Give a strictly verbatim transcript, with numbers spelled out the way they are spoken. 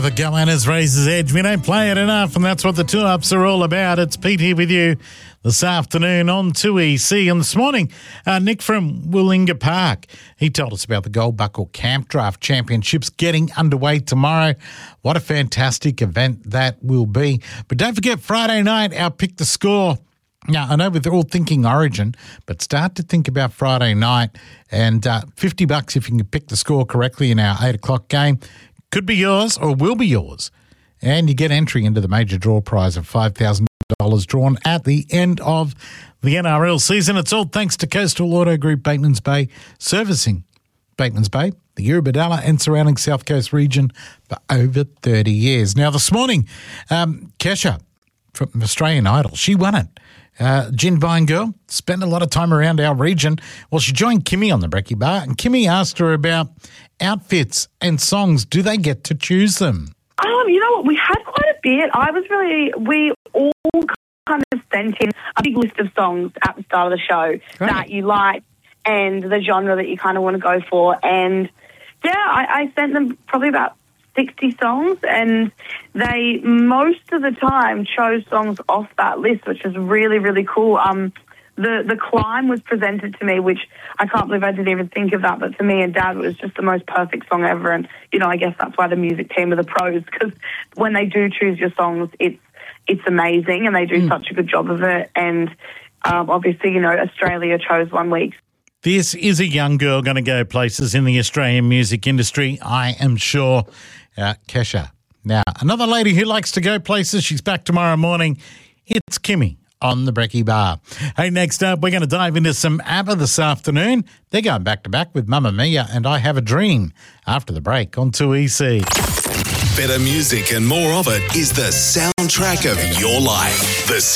the Goannas Razor's Edge. We don't play it enough, and that's what the two-ups are all about. It's Pete here with you this afternoon on two E C. And this morning, uh, Nick from Willinga Park, he told us about the Gold Buckle Camp Draft Championships getting underway tomorrow. What a fantastic event that will be. But don't forget, Friday night, our Pick the Score. Now, I know we're all thinking Origin, but start to think about Friday night, and uh, fifty bucks if you can pick the score correctly in our eight o'clock game. Could be yours or will be yours. And you get entry into the major draw prize of five thousand dollars drawn at the end of the N R L season. It's all thanks to Coastal Auto Group, Batemans Bay, servicing Batemans Bay, the Eurobodalla and surrounding South Coast region for over thirty years. Now, this morning, um, Kesha from Australian Idol, she won it. Uh, Gin Vine Girl, spent a lot of time around our region. Well, she joined Kimmy on the Brekkie Bar, and Kimmy asked her about outfits and songs. Do they get to choose them? Um, you know what? We had quite a bit. I was really, we all kind of sent in a big list of songs at the start of the show Great. that you like and the genre that you kind of want to go for. And yeah, I, I sent them probably about sixty songs, and they most of the time chose songs off that list, which is really, really cool. Um, the the Climb was presented to me, which I can't believe I didn't even think of that, but for me and Dad, it was just the most perfect song ever. And you know, I guess that's why the music team are the pros, because when they do choose your songs, it's it's amazing, and they do mm. such a good job of it. And um, obviously, you know, Australia chose one week. This is a young girl going to go places in the Australian music industry, I am sure. Uh, Kesha. Now, another lady who likes to go places, she's back tomorrow morning. It's Kimmy on the Brekkie Bar. Hey, next up, we're going to dive into some ABBA this afternoon. They're going back-to-back with Mamma Mia and I Have a Dream after the break on two E C. Better music and more of it is the soundtrack of your life. The